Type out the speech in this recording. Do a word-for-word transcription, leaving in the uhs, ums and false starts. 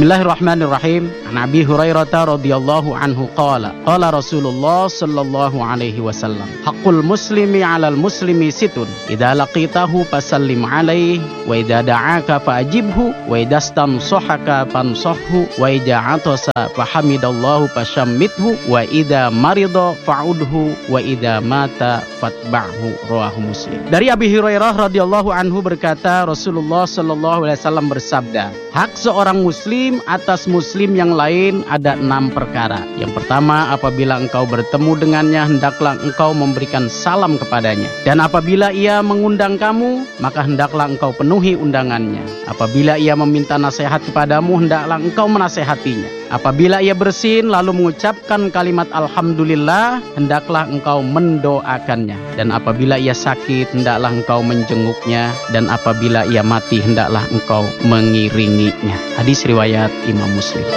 Bismillahirrahmanirrahim. An Abi Hurairah radhiyallahu anhu qala qala Rasulullah sallallahu alaihi wasallam, haqqul muslimi 'alal muslimi situn, idza laqitahu fasallim 'alaihi wa idza da'aka fa'ajibhu wa idza stansahaka fansahhu wa idza 'atasa fahamidallahu fashammithu wa idza marida fa'udhu wa idza mata fatba'hu, rawahu Muslim. Dari Abi Hurairah radhiyallahu anhu berkata, Rasulullah sallallahu alaihi wasallam bersabda, hak seorang muslim atas muslim yang lain ada enam perkara. Yang pertama, apabila engkau bertemu dengannya, hendaklah engkau memberikan salam kepadanya. Dan apabila ia mengundang kamu, maka hendaklah engkau penuhi undangannya. Apabila ia meminta nasihat kepadamu, hendaklah engkau menasehatinya. Apabila ia bersin lalu mengucapkan kalimat alhamdulillah, hendaklah engkau mendoakannya. Dan apabila ia sakit, hendaklah engkau menjenguknya. Dan apabila ia mati, hendaklah engkau mengiringinya. Hadis riwayat Imam Muslim.